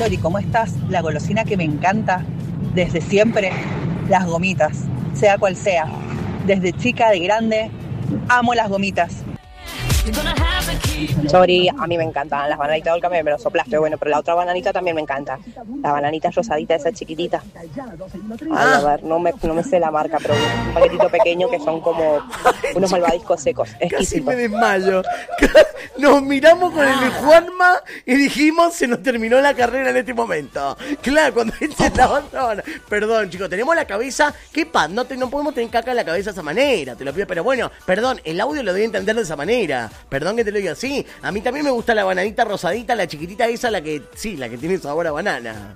Chori, ¿cómo estás? La golosina que me encanta desde siempre, las gomitas, sea cual sea. Desde chica, de grande, amo las gomitas. Chori, a mí me encantan las bananitas Dolca, me lo soplaste, bueno, pero la otra bananita también me encanta. La bananita rosadita, esa chiquitita. Ay, a ver, no me sé la marca, pero un paquetito pequeño que son como unos malvadiscos secos. Casi me desmayo. Nos miramos con el de Juanma y dijimos, se nos terminó la carrera en este momento. Claro, cuando dice la otra. Perdón, chicos, tenemos la cabeza. ¿Qué pasa? No podemos tener caca en la cabeza de esa manera, te lo pido. Pero bueno, perdón, el audio lo debe entender de esa manera. Perdón que te lo diga así. A mí también me gusta la bananita rosadita, la chiquitita esa, la que tiene sabor a banana.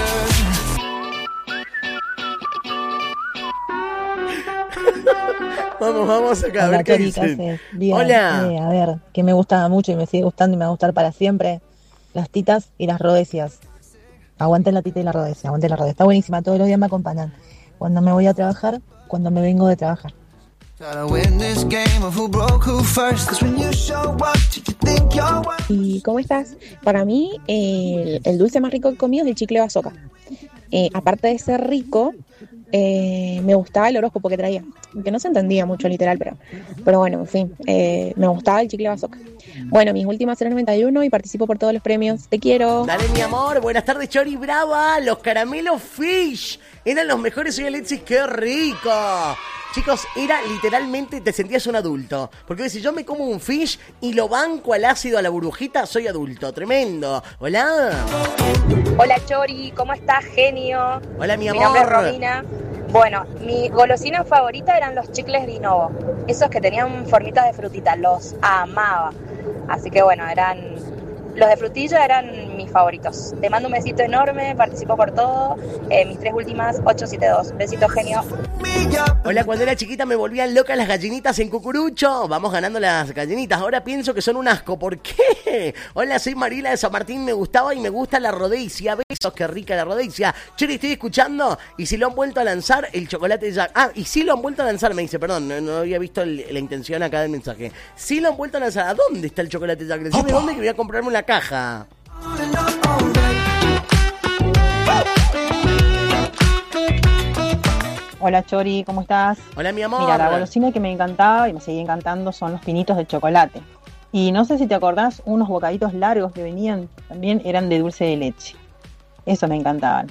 Vamos acá. Hola, a ver qué Chori, dicen. ¿qué haces? Bien. Hola. A ver, que me gusta mucho y me sigue gustando y me va a gustar para siempre. Las titas y las rodecias. Aguanten la tita y la rodecia, aguanten la rodecia. Está buenísima, todos los días me acompañan. Cuando me voy a trabajar, cuando me vengo de trabajar. ¿Y cómo estás? Para mí, el dulce más rico que he comido es el chicle bazooka. Aparte de ser rico, me gustaba el horóscopo que traía, que no se entendía mucho literal, pero bueno, en fin, me gustaba el chicle bazooka. Bueno, mis últimas eran 91 y participo por todos los premios. Te quiero. Dale, mi amor. Buenas tardes, Chori Brava. Los caramelos Fish eran los mejores. Soy Alexis. ¡Qué rico! Chicos, era literalmente, te sentías un adulto. Porque si yo me como un fish y lo banco al ácido, a la burbujita, soy adulto. Tremendo. Hola. Hola, Chori, ¿cómo estás, genio? Hola, mi amor. Mi nombre es Romina. Bueno, mi golosina favorita eran los chicles Dinovo. Esos que tenían formitas de frutita, los amaba. Así que bueno, los de frutilla eran mis favoritos. Te mando un besito enorme, participo por todo. Mis 3 últimas, 872. Besito, genio. Hola, cuando era chiquita me volvían locas las gallinitas en Cucurucho. Vamos ganando las gallinitas. Ahora pienso que son un asco. ¿Por qué? Hola, soy Marila de San Martín. Me gustaba y me gusta la rodecia. Besos, qué rica la rodecia. Chori, estoy escuchando. Y si lo han vuelto a lanzar, el chocolate Jack. Ah, y si lo han vuelto a lanzar, me dice. Perdón, no había visto la intención acá del mensaje. Si lo han vuelto a lanzar. ¿A dónde está el chocolate Jack? Decime dónde, que voy a comprarme una caja. Hola, Chori, ¿cómo estás? Hola, mi amor. Mira, la golosina que me encantaba y me sigue encantando son los pinitos de chocolate. Y no sé si te acordás, unos bocaditos largos que venían, también eran de dulce de leche. Eso me encantaban.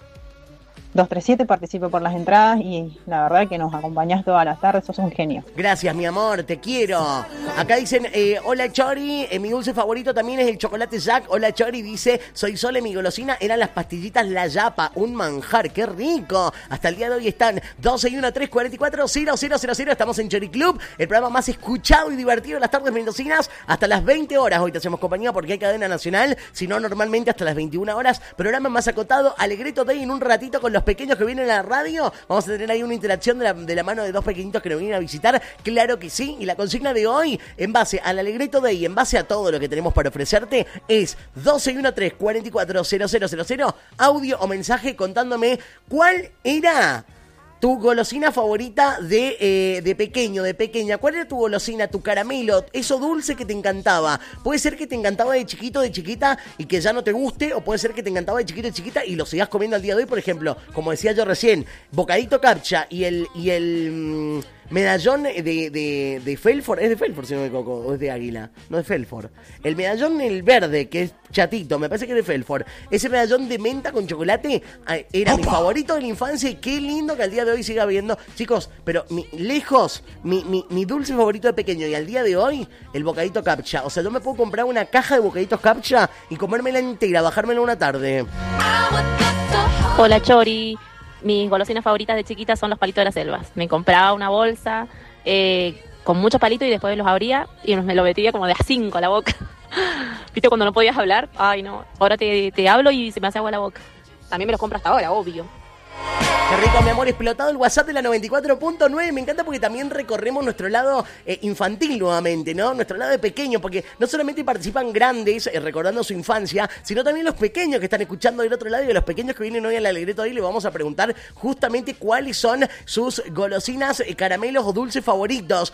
237, participo por las entradas y la verdad que nos acompañás todas las tardes, sos un genio. Gracias, mi amor, te quiero. Acá dicen, hola Chori, mi dulce favorito también es el chocolate Jack. Hola Chori, dice, soy Sole, mi golosina eran las pastillitas La Yapa, un manjar, qué rico. Hasta el día de hoy están 12-1-3-44-0000, estamos en Chori Club, el programa más escuchado y divertido de las tardes mendocinas, hasta las 20 horas. Hoy te hacemos compañía porque hay cadena nacional, si no normalmente hasta las 21 horas, programa más acotado, Alegreto Day en un ratito con los pequeños que vienen a la radio. Vamos a tener ahí una interacción de la mano de 2 pequeñitos que nos vienen a visitar. Claro que sí. Y la consigna de hoy, en base al Alegreto Day y en base a todo lo que tenemos para ofrecerte, es 12-1-3-44-0000, audio o mensaje contándome cuál era tu golosina favorita de pequeño, de pequeña. ¿Cuál era tu golosina, tu caramelo, eso dulce que te encantaba? Puede ser que te encantaba de chiquito, de chiquita y que ya no te guste, o puede ser que te encantaba de chiquito, de chiquita y lo sigas comiendo al día de hoy. Por ejemplo, como decía yo recién, bocadito captcha y el medallón de Felford. ¿Es de Felford, si no me equivoco? ¿O es de Águila? No, de Felford. El medallón, el verde, que es chatito, me parece que es de Felford. Ese medallón de menta con chocolate era mi favorito de la infancia y qué lindo que al día de hoy siga habiendo. Chicos, pero mi dulce favorito de pequeño y al día de hoy, el bocadito captcha. O sea, yo me puedo comprar una caja de bocaditos captcha y comérmela entera, bajármela una tarde. Hola, Chori. Mis golosinas favoritas de chiquita son los palitos de las selvas. Me compraba una bolsa con muchos palitos y después los abría y me lo metía como de a 5 a la boca. ¿Viste cuando no podías hablar? Ay, no. Ahora te hablo y se me hace agua la boca. También me los compro hasta ahora, obvio. Qué rico, mi amor, explotado el WhatsApp de la 94.9. Me encanta porque también recorremos nuestro lado infantil nuevamente, ¿no? Nuestro lado de pequeño, porque no solamente participan grandes recordando su infancia, sino también los pequeños que están escuchando del otro lado, y de los pequeños que vienen hoy al Alegreto hoy le vamos a preguntar justamente cuáles son sus golosinas, caramelos o dulces favoritos.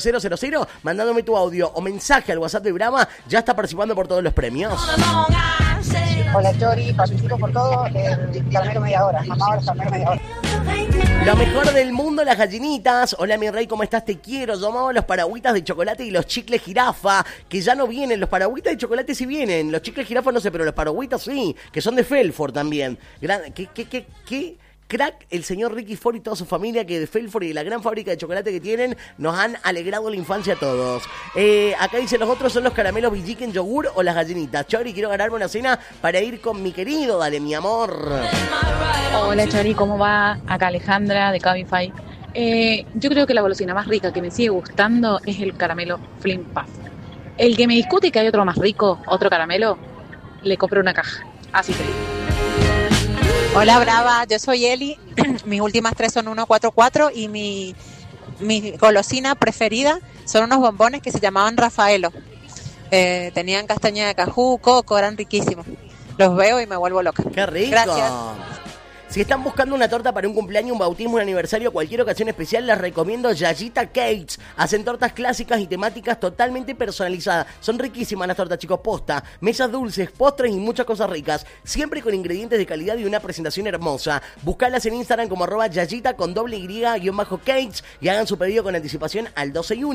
12-1-3-44-0000, mandándome tu audio o mensaje al WhatsApp de Brahma. Ya está participando por todos los premios. Hola Chori, participo por todo, el caramelo media hora, mamá el caramelo media hora. Lo mejor del mundo, las gallinitas. Hola mi rey, ¿cómo estás? Te quiero. Yo amaba los paragüitas de chocolate y los chicles jirafa, que ya no vienen. Los paragüitas de chocolate sí vienen. Los chicles jirafa no sé, pero los paragüitas sí, que son de Felford también. ¿Qué crack el señor Ricky Ford y toda su familia, que de Felford y de la gran fábrica de chocolate que tienen, nos han alegrado la infancia a todos. Acá dice, los otros son los caramelos Villiquen yogur o las gallinitas. Chori, quiero ganarme una cena para ir con mi querido. Dale, mi amor. Hola Chori, ¿cómo va? Acá Alejandra de Cabify. Yo creo que la golosina más rica que me sigue gustando es el caramelo Flim Puff. El que me discute que hay otro más rico, otro caramelo, le compro una caja. Así que... Hola Brava, yo soy Eli, mis últimas 3 son 144 y mi golosina preferida son unos bombones que se llamaban Rafaelo. Tenían castaña de cajú, coco, eran riquísimos. Los veo y me vuelvo loca. ¡Qué rico! Gracias. Si están buscando una torta para un cumpleaños, un bautismo, un aniversario o cualquier ocasión especial, les recomiendo Yayita Cakes. Hacen tortas clásicas y temáticas totalmente personalizadas. Son riquísimas las tortas, chicos, posta. Mesas dulces, postres y muchas cosas ricas. Siempre con ingredientes de calidad y una presentación hermosa. Buscalas en Instagram como @Yayita con _cakes y hagan su pedido con anticipación al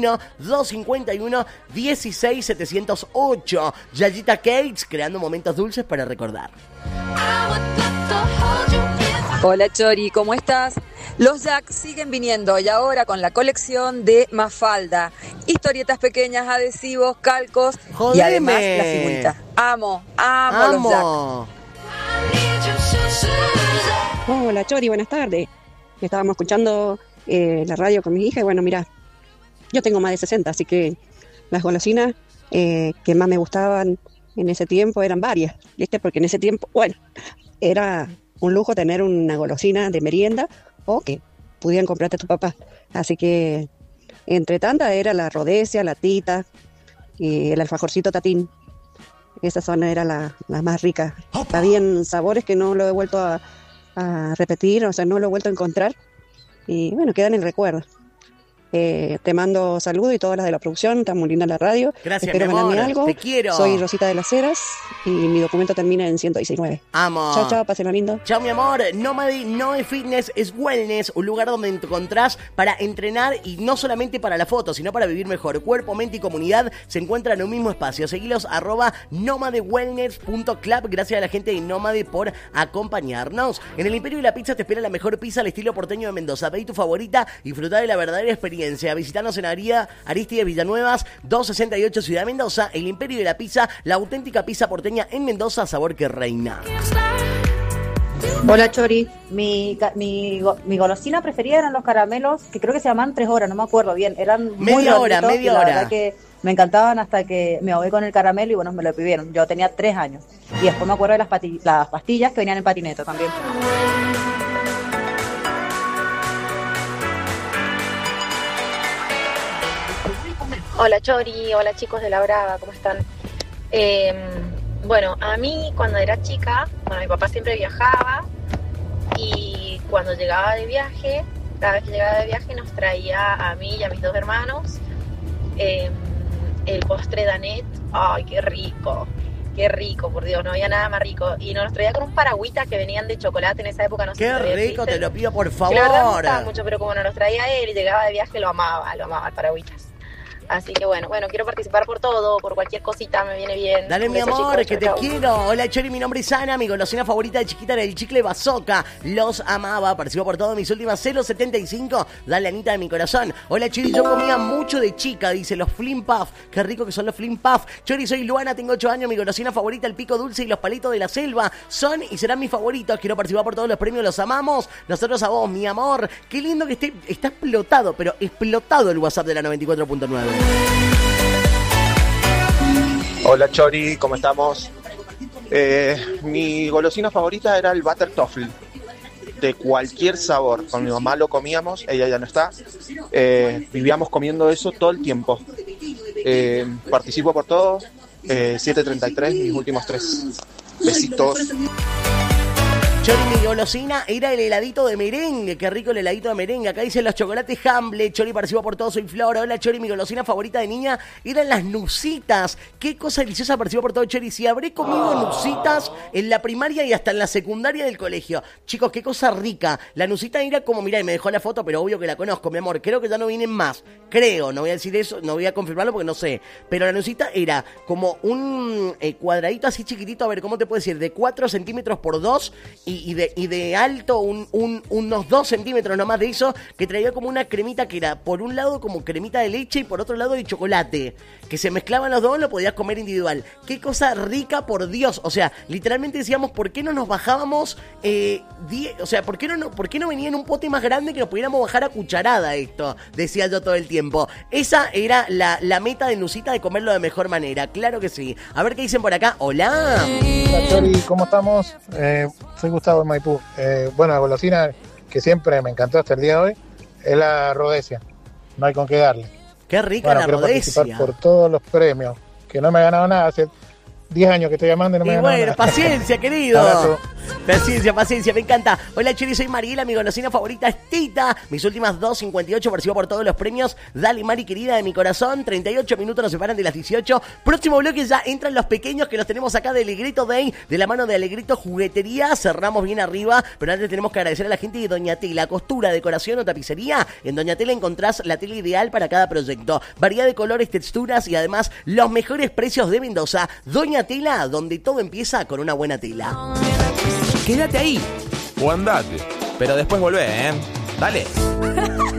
261-251-16708. Yayita Cakes, creando momentos dulces para recordar. Hola Chori, ¿cómo estás? Los Jack siguen viniendo y ahora con la colección de Mafalda. Historietas pequeñas, adhesivos, calcos y además las figuritas. Amo los Jack. Hola Chori, buenas tardes. Estábamos escuchando la radio con mi hija y bueno, mira, yo tengo más de 60, así que las golosinas que más me gustaban en ese tiempo eran varias, ¿viste? Porque en ese tiempo, bueno, era un lujo tener una golosina de merienda o que pudieran comprarte a tu papá. Así que entre tantas era la rodesia, la tita y el alfajorcito tatín. Esa zona era la más rica. Habían sabores que no lo he vuelto a repetir, o sea, no lo he vuelto a encontrar. Y bueno, quedan en el recuerdo. Te mando saludos y todas las de la producción, está muy linda la radio. Gracias, espero mi amor, ganarme algo. te quiero. Soy Rosita de las Heras y mi documento termina en 119. Amo. Chao, pásenlo lindo. Chao, mi amor. Nómade no es fitness, es wellness, un lugar donde encontrás para entrenar y no solamente para la foto, sino para vivir mejor. Cuerpo, mente y comunidad se encuentran en un mismo espacio. Seguilos @nomadewellness.club. Gracias a la gente de Nómade por acompañarnos. En el Imperio de la Pizza te espera la mejor pizza al estilo porteño de Mendoza. Pedí tu favorita y disfrutá de la verdadera experiencia. Visitanos en Aristides Villanuevas, 268 Ciudad Mendoza. El Imperio de la Pizza, la auténtica pizza porteña en Mendoza, sabor que reina. Hola Chori, mi golosina preferida eran los caramelos, que creo que se llaman 3 horas, no me acuerdo bien, eran muy media hora. La verdad que me encantaban hasta que me ahogué con el caramelo y bueno, me lo pidieron. Yo tenía 3 años y después me acuerdo de las pastillas que venían en patineta también. Hola Chori, hola chicos de La Brava, ¿cómo están? Bueno, a mí cuando era chica, mi papá siempre viajaba y cuando llegaba de viaje, cada vez que llegaba de viaje nos traía a mí y a mis 2 hermanos el postre Danet. ¡Ay, qué rico! Qué rico, por Dios, no había nada más rico. Y nos traía con un paragüitas que venían de chocolate en esa época, no sé. ¡Qué rico! Te lo pido, por favor. Que la verdad me gustaba mucho, pero como no los traía él y llegaba de viaje, lo amaba el paragüitas. Así que bueno, quiero participar por todo, por cualquier cosita, me viene bien. Dale, mi amor, chicos, que te quiero. Hola, Chori, mi nombre es Ana, mi golosina favorita de chiquita era el chicle bazooka. Los amaba, participó por todo, mis últimas 075. Dale, Anita de mi corazón. Hola, Chori, yo comía mucho de chica, dice, los Flim Puff. Qué rico que son los Flim Puff. Chori, soy Luana, tengo 8 años, mi golosina favorita, el pico dulce y los palitos de la selva. Son y serán mis favoritos. Quiero participar por todos los premios, los amamos. Nosotros a vos, mi amor. Qué lindo que está explotado, pero explotado el WhatsApp de la 94.9. Hola Chori, ¿cómo estamos? Mi golosina favorita era el Butter Toffee, de cualquier sabor. Con mi mamá lo comíamos, ella ya no está. Vivíamos comiendo eso todo el tiempo. Participo por todo. 733, mis últimos 3. Besitos. Chori, mi golosina era el heladito de merengue. Qué rico el heladito de merengue. Acá dicen los chocolates Hamble. Chori, participo por todo, soy Flor. Hola, Chori, mi golosina favorita de niña eran las nusitas. Qué cosa deliciosa, participo por todo, Chori. Si habré comido nusitas en la primaria y hasta en la secundaria del colegio. Chicos, qué cosa rica. La nusita era como, mirá, y me dejó la foto, pero obvio que la conozco, mi amor. Creo que ya no vienen más. Creo, no voy a decir eso, no voy a confirmarlo porque no sé. Pero la nusita era como un cuadradito así chiquitito, a ver, ¿cómo te puedo decir? De 4 centímetros por 2 y de alto unos 2 centímetros nomás de eso, que traía como una cremita que era por un lado como cremita de leche y por otro lado de chocolate, que se mezclaban los dos, lo podías comer individual. Qué cosa rica, por Dios. O sea, literalmente decíamos, ¿por qué no nos bajábamos? O sea, ¿por qué no venía en un pote más grande que nos pudiéramos bajar a cucharada esto? Decía yo todo el tiempo. Esa era la meta de Nusita, de comerlo de mejor manera. Claro que sí. A ver qué dicen por acá. Hola. Hola, Chori, ¿cómo estamos? Soy Gustavo de Maipú. Bueno, la golosina que siempre me encantó hasta el día de hoy es la Rhodesia. No hay con qué darle. Qué rica la Rhodesia. Participar por todos los premios, que no me he ganado nada. Hace 10 años que estoy llamando y no me he ganado nada. Paciencia, querido. Paciencia, me encanta. Hola, Chori, soy Mariela, mi golosina favorita es Tita. Mis últimas 2.58 participo por todos los premios. Dale, Mari, querida de mi corazón. 38 minutos nos separan de las 18. Próximo bloque ya entran los pequeños que los tenemos acá de Alegrito Day, de la mano de Alegrito Juguetería. Cerramos bien arriba, pero antes tenemos que agradecer a la gente de Doña Tela, costura, decoración o tapicería. En Doña Tela encontrás la tela ideal para cada proyecto. Variedad de colores, texturas y además los mejores precios de Mendoza. Doña Tela, donde todo empieza con una buena tela. Quédate ahí o andate, pero después volvé, ¿eh? Dale.